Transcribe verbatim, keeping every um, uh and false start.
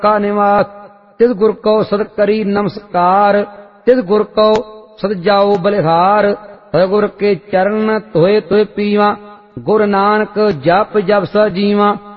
का निवास। तिस गुर को सद करी नमस्कार, तिस गुर को सद जाओ बलिहार। गुर के चरण धोए धोए पीवा, गुर नानक जप जप स जीवा।